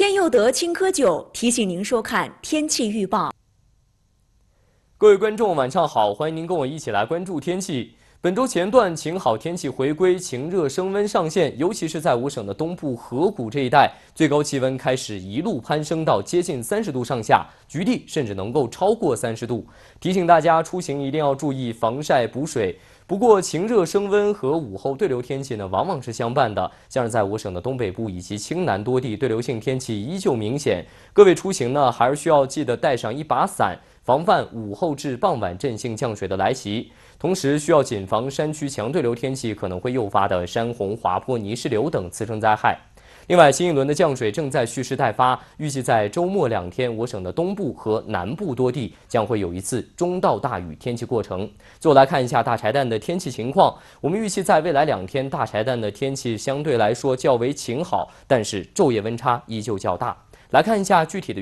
天佑德青稞酒提醒您收看天气预报。 各位观众，晚上好，欢迎您跟我一起来关注天气。本周前段，晴好天气回归，晴热升温上线，尤其是在我省的东部河谷这一带，最高气温开始一路攀升到接近30度上下，局地甚至能够超过30度。提醒大家出行一定要注意防晒补水。不过，晴热升温和午后对流天气呢，往往是相伴的。像是在我省的东北部以及青南多地，对流性天气依旧明显。各位出行呢，还是需要记得带上一把伞，防范午后至傍晚阵性降水的来袭。同时，需要谨防山区强对流天气可能会诱发的山洪、滑坡、泥石流等次生灾害。另外，新一轮的降水正在蓄势待发，预计在周末2天，我省的东部和南部多地将会有一次中到大雨天气过程。最后来看一下大柴旦的天气情况，我们预期在未来2天，大柴旦的天气相对来说较为晴好，但是昼夜温差依旧较大。来看一下具体的